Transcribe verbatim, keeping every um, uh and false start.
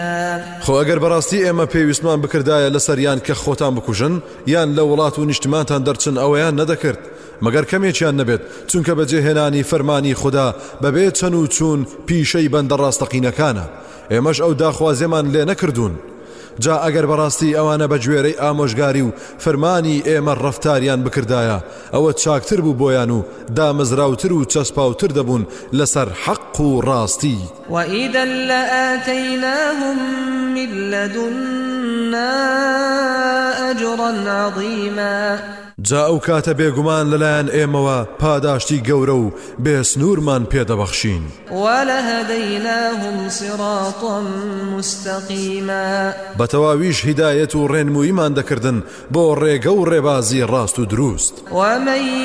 خۆ ئەگەر بەڕاستی ئێمە پێویستمان بکردایە لەسەریان کە خۆتان بکوژن یان لە وڵات و نیشتمانتان دەرچن ئەوەیان نەدەکرد مەگەر کەمێکیان نەبێت چونکە بەجێهێنانی فەرمانی خوددا بەبێ چەن و چوون پیشەی بەندە ڕاستەقینەکانە ئێمەش ئەو داخوازێمان لێ نەکردوون جا ئەگەر بەڕاستی ئەوانە بە گوێرەی ئامۆژگاری و فەرمانی ئێمە ڕەفتاریان بکردایە ئەوە چاکتر بوو بۆیان و دامەزراوتر و چەسپاوتر دەبوون لەسەر حەق و ڕاستی وَإِذًا لَآتَيْنَاهُم مِّن لَّدُنَّا أَجْرًا عَظِيمًا جا ئەو کاتە بێگومان لەلایەن ئێمەوە پاداشتی گەورە و بێسنوورمان پێدەبەخشین وَلَهَدَيْنَاهُمْ صِرَاطًا مُّسْتَقِيمًا بەتەواویش هیدایەت و ڕێنموویمان دەکردن بۆ ڕێگە و ڕێبازی ڕاست و دروست